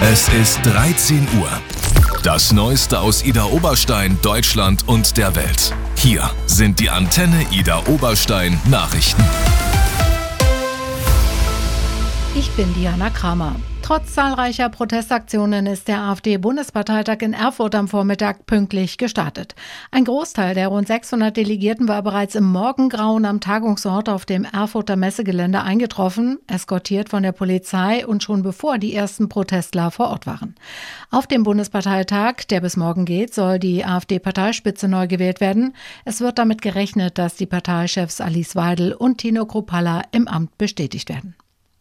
Es ist 13 Uhr. Das Neueste aus Idar-Oberstein, Deutschland und der Welt. Hier sind die Antenne Idar-Oberstein Nachrichten. Ich bin Diana Kramer. Trotz zahlreicher Protestaktionen ist der AfD-Bundesparteitag in Erfurt am Vormittag pünktlich gestartet. Ein Großteil der rund 600 Delegierten war bereits im Morgengrauen am Tagungsort auf dem Erfurter Messegelände eingetroffen, eskortiert von der Polizei und schon bevor die ersten Protestler vor Ort waren. Auf dem Bundesparteitag, der bis morgen geht, soll die AfD-Parteispitze neu gewählt werden. Es wird damit gerechnet, dass die Parteichefs Alice Weidel und Tino Kruppalla im Amt bestätigt werden.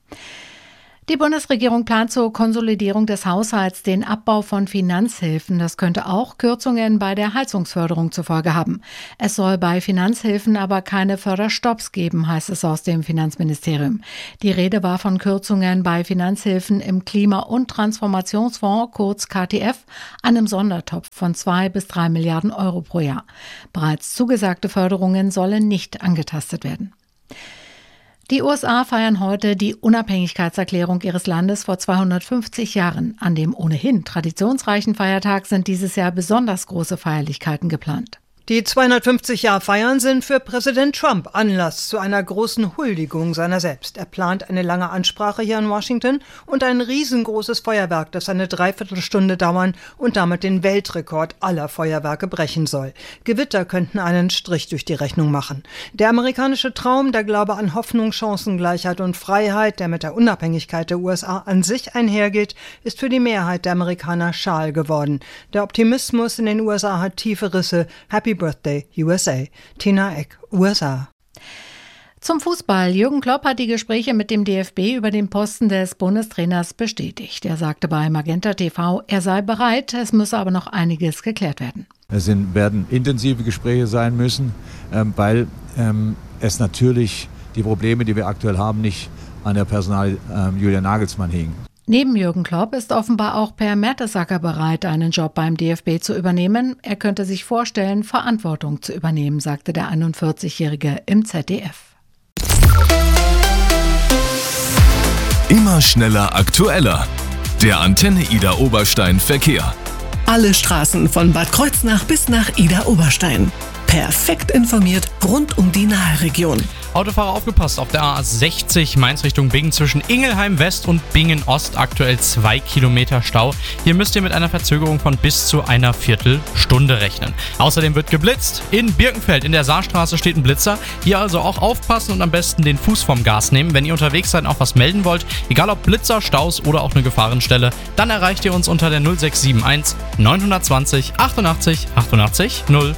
Die Bundesregierung plant zur Konsolidierung des Haushalts den Abbau von Finanzhilfen. Das könnte auch Kürzungen bei der Heizungsförderung zur Folge haben. Es soll bei Finanzhilfen aber keine Förderstopps geben, heißt es aus dem Finanzministerium. Die Rede war von Kürzungen bei Finanzhilfen im Klima- und Transformationsfonds, kurz KTF, einem Sondertopf von 2 bis 3 Milliarden Euro pro Jahr. Bereits zugesagte Förderungen sollen nicht angetastet werden. Die USA feiern heute die Unabhängigkeitserklärung ihres Landes vor 250 Jahren. An dem ohnehin traditionsreichen Feiertag sind dieses Jahr besonders große Feierlichkeiten geplant. Die 250-Jahr-Feiern sind für Präsident Trump Anlass zu einer großen Huldigung seiner selbst. Er plant eine lange Ansprache hier in Washington und ein riesengroßes Feuerwerk, das eine Dreiviertelstunde dauern und damit den Weltrekord aller Feuerwerke brechen soll. Gewitter könnten einen Strich durch die Rechnung machen. Der amerikanische Traum, der Glaube an Hoffnung, Chancengleichheit und Freiheit, der mit der Unabhängigkeit der USA an sich einhergeht, ist für die Mehrheit der Amerikaner schal geworden. Der Optimismus in den USA hat tiefe Risse. Happy Birthday, USA. Tina Eck, USA. Zum Fußball. Jürgen Klopp hat die Gespräche mit dem DFB über den Posten des Bundestrainers bestätigt. Er sagte bei Magenta TV, er sei bereit, es müsse aber noch einiges geklärt werden. Es werden intensive Gespräche sein müssen, weil es natürlich die Probleme, die wir aktuell haben, nicht an der Personal Julian Nagelsmann hingen. Neben Jürgen Klopp ist offenbar auch Per Mertesacker bereit, einen Job beim DFB zu übernehmen. Er könnte sich vorstellen, Verantwortung zu übernehmen, sagte der 41-Jährige im ZDF. Immer schneller, aktueller. Der Antenne Idar-Oberstein Verkehr. Alle Straßen von Bad Kreuznach bis nach Idar-Oberstein. Perfekt informiert rund um die Nahe-Region. Autofahrer aufgepasst, auf der A60 Mainz Richtung Bingen zwischen Ingelheim West und Bingen Ost aktuell 2 Kilometer Stau. Hier müsst ihr mit einer Verzögerung von bis zu einer Viertelstunde rechnen. Außerdem wird geblitzt. In Birkenfeld in der Saarstraße steht ein Blitzer. Hier also auch aufpassen und am besten den Fuß vom Gas nehmen. Wenn ihr unterwegs seid und auch was melden wollt, egal ob Blitzer, Staus oder auch eine Gefahrenstelle, dann erreicht ihr uns unter der 0671 920 88 88 0.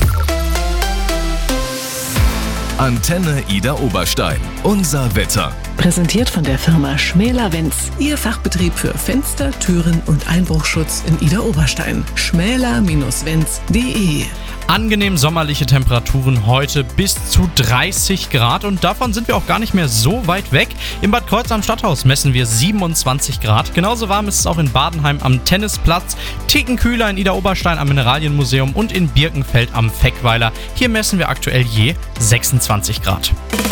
Antenne Idar-Oberstein. Unser Wetter. Präsentiert von der Firma Schmäler-Wenz. Ihr Fachbetrieb für Fenster, Türen und Einbruchschutz in Idar-Oberstein. schmäler-wenz.de. Angenehm sommerliche Temperaturen heute bis zu 30 Grad und davon sind wir auch gar nicht mehr so weit weg. Im Bad Kreuznach am Stadthaus messen wir 27 Grad. Genauso warm ist es auch in Badenheim am Tennisplatz, Ticken kühler in Idar-Oberstein am Mineralienmuseum und in Birkenfeld am Feckweiler. Hier messen wir aktuell je 26 Grad.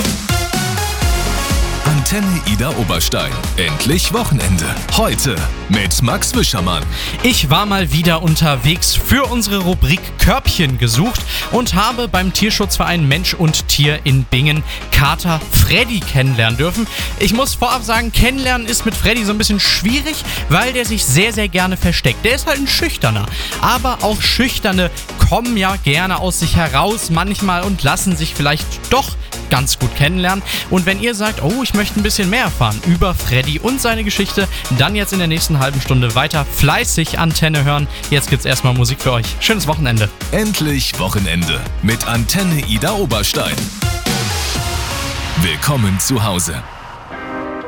Antenne Idar-Oberstein. Endlich Wochenende. Heute mit Max Wischermann. Ich war mal wieder unterwegs für unsere Rubrik Körbchen gesucht und habe beim Tierschutzverein Mensch und Tier in Bingen Kater Freddy kennenlernen dürfen. Ich muss vorab sagen, kennenlernen ist mit Freddy so ein bisschen schwierig, weil der sich sehr, sehr gerne versteckt. Der ist halt ein Schüchterner. Aber auch Schüchterne kommen ja gerne aus sich heraus manchmal und lassen sich vielleicht doch ganz gut kennenlernen. Und wenn ihr sagt, oh, ich möchte ein bisschen mehr erfahren über Freddy und seine Geschichte, dann jetzt in der nächsten halben Stunde weiter fleißig Antenne hören. Jetzt gibt's erstmal Musik für euch. Schönes Wochenende. Endlich Wochenende mit Antenne Idar-Oberstein. Willkommen zu Hause.